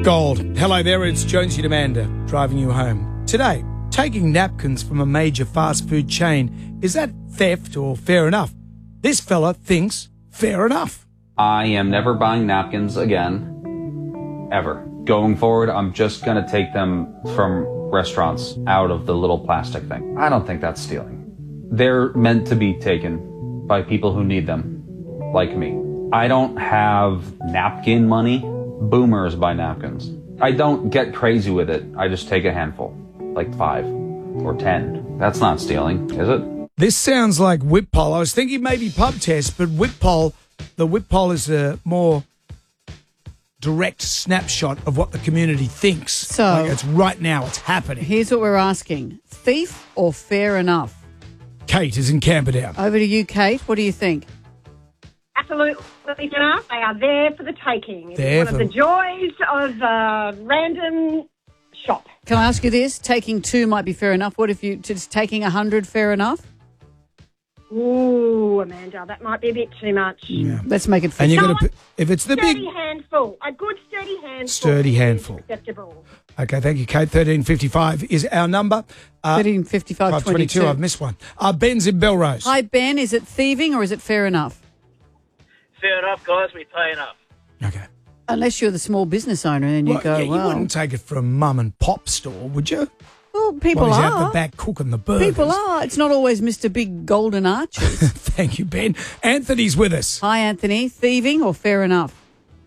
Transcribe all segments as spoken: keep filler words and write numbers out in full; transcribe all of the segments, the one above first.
Gold. Hello there, it's Jonesy and Amanda driving you home. Today, taking napkins from a major fast food chain, is that theft or fair enough? This fella thinks fair enough. I am never buying napkins again, ever. Going forward, I'm just going to take them from restaurants out of the little plastic thing. I don't think that's stealing. They're meant to be taken by people who need them, like me. I don't have napkin money. Boomers buy napkins. I don't get crazy with it. I just take a handful, like five or ten. That's not stealing, is it? This sounds like whip poll. I was thinking maybe pub test, but whip poll, the whip poll is a more direct snapshot of what the community thinks. So like it's right now, it's happening. Here's what we're asking. Thief or fair enough? Kate is in Camperdown. Over to you, Kate. What do you think? Absolutely enough. They are there for the taking. It's There one for- of the joys of uh, random shop. Can I ask you this? Taking two might be fair enough. What if you just taking a hundred fair enough? Ooh, Amanda, that might be a bit too much. Yeah. Let's make it fair. And you're No, going to, if it's the Sturdy big, handful. A good sturdy handful. Sturdy is handful. Acceptable. okay, thank you, Kate. thirteen fifty-five is our number. Uh, thirteen fifty-five five twenty-two, twenty-two. I've missed one. Uh, Ben's in Belrose. Hi, Ben. Is it thieving or is it fair enough? Fair enough, guys. We pay enough. Okay. Unless you're the small business owner and then you Well, go, yeah, you well, wouldn't take it from mum and pop store, would you? well, people While he's out are. the back cooking the burgers. People are. It's not always Mister Big Golden Arches. Thank you, Ben. Anthony's with us. Hi, Anthony. Thieving or fair enough?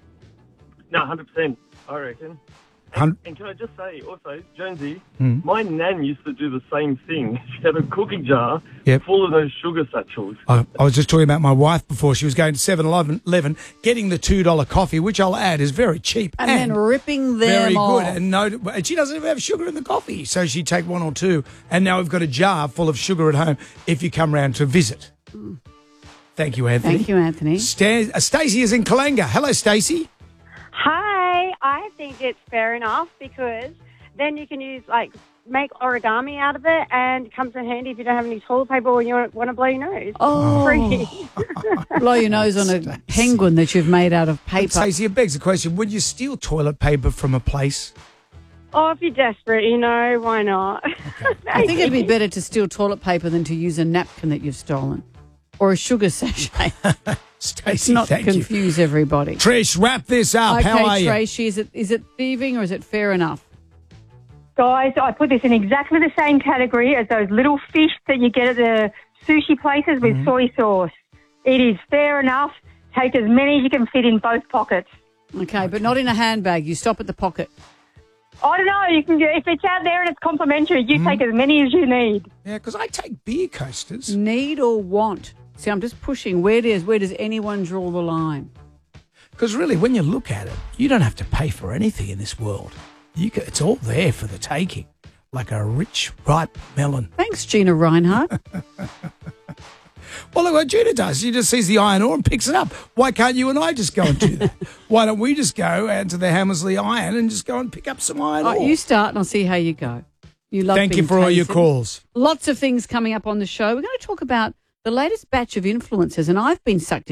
No, one hundred percent, I reckon. Hun- And can I just say, also, Jonesy, Hmm. my nan used to do the same thing. She had a cooking jar Yep. full of those sugar satchels. I, I was just talking about my wife before. She was going to seven eleven, getting the two dollar coffee, which I'll add is very cheap. And, then ripping them very off. good. And, no, and she doesn't even have sugar in the coffee. So she'd take one or two. And now we've got a jar full of sugar at home if you come round to visit. Thank you, Anthony. Thank you, Anthony. Stan- uh, Stacey is in Kalanga. Hello, Stacey. Hi, I think it's fair enough because then you can use, like, make origami out of it and it comes in handy if you don't have any toilet paper or you want to blow your nose. Oh, Free. blow your nose on a penguin that you've made out of paper. Stacey, it begs the question, would you steal toilet paper from a place? Oh, if you're desperate, you know, why not? I think it'd be better to steal toilet paper than to use a napkin that you've stolen or a sugar sachet. Stacey, Not thank you. confuse everybody. Trish, wrap this up. Okay, How are you? Tracy, is it is it thieving or is it fair enough? Guys, I put this in exactly the same category as those little fish that you get at the sushi places with soy sauce. It is fair enough. Take as many as you can fit in both pockets. Okay, but not in a handbag. You stop at the pocket. I don't know. You can if it's out there and it's complimentary, you take as many as you need. Yeah, because I take beer coasters. Need or want? See, I'm just pushing. Where does where does anyone draw the line? Because really, when you look at it, you don't have to pay for anything in this world. You can, it's all there for the taking, like a rich, ripe melon. Thanks, Gina Reinhardt. Well, look what Gina does. She just sees the iron ore and picks it up. Why can't you and I just go and do that? Why don't we just go out to the Hammersley Iron and just go and pick up some iron All right, ore? you start and I'll see how you go. You love Thank you being for all your tasered. calls. Lots of things coming up on the show. We're going to talk about the latest batch of influencers, and I've been sucked